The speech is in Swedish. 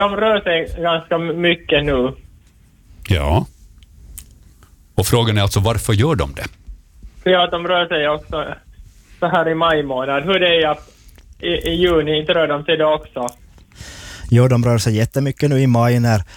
de rör sig ganska mycket nu. Ja. Och frågan är alltså, varför gör de det? För att de rör sig också så här i maj månad. Hur det är i juni, inte rör de sig det också? Jo, de rör sig jättemycket nu i maj när